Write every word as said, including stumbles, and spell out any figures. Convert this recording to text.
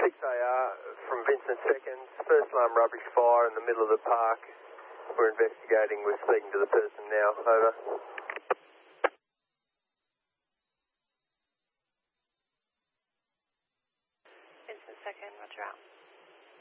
six A R from Vincent Seconds. First alarm rubbish fire in the middle of the park. We're investigating. We're speaking to the person now. Over. Vincent Second, roger out.